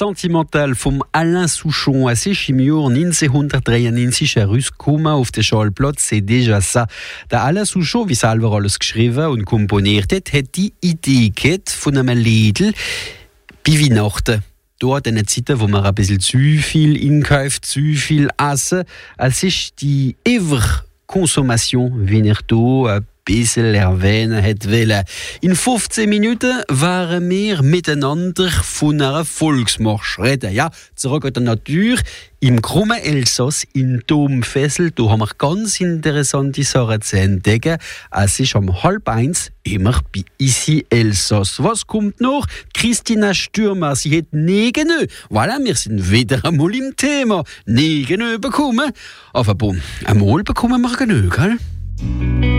sentimental vom Alain Souchon à ses chimios 1993 herausgekommen auf der Schallplatte C'est déjà ça. Der Alain Souchon, wie selber alles geschrieben und komponiert hat, hat die Idee gehabt von einem Liedl bei Weihnachten. Dort in den Zeiten, wo man ein bisschen zu viel einkauft, zu viel essen, es ist die Überkonsumation, wie ich hier ein bisschen erwähnen hätte. In 15 Minuten waren wir miteinander von einer Volksmarsch reden. Ja, zurück in der Natur, im krummen Elsass, in Domfessel, da haben wir ganz interessante Sachen zu entdecken. Es ist um 12:30 immer bei Ici Elsass. Was kommt noch? Christina Stürmer, sie hat Negenö. Voilà, wir sind wieder einmal im Thema. Negenö bekommen. Aber bon, einmal bekommen wir genug, gell?